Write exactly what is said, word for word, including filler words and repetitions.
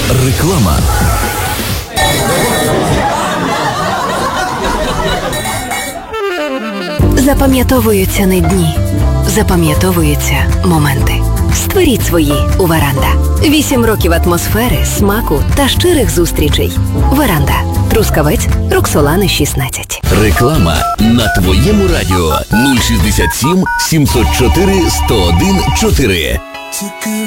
Реклама. Запам'ятовуються не дні, запам'ятовуються моменти. Створіть свої у Веранда. Вісім років атмосфери, смаку та щирих зустрічей. Веранда. Трускавець, Роксолани шістнадцять. Реклама на твоєму радіо нуль шістдесят сім сімсот чотири сто один чотири.